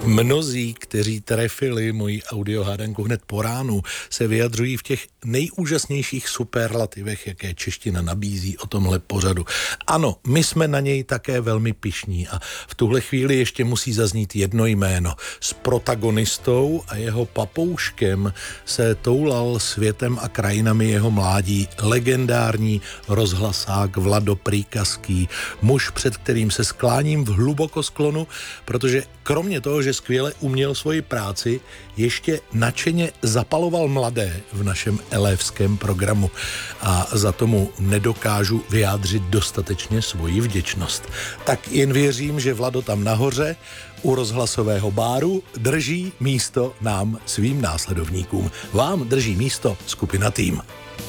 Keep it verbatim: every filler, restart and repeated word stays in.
Mnozí, kteří trefili moji audiohádanku hned po ránu, se vyjadřují v těch nejúžasnějších superlativech, jaké čeština nabízí o tomhle pořadu. Ano, my jsme na něj také velmi pyšní a v tuhle chvíli ještě musí zaznít jedno jméno. S protagonistou a jeho papouškem se toulal světem a krajinami jeho mládí legendární rozhlasák Vlado Prýkazký, muž, před kterým se skláním v hlubokosklonu, protože kromě toho, že skvěle uměl svoji práci, ještě nadšeně zapaloval mladé v našem elévském programu a za tomu nedokážu vyjádřit dostatečně svoji vděčnost. Tak jen věřím, že Vlado tam nahoře u rozhlasového báru drží místo nám, svým následovníkům. Vám drží místo skupina Tým.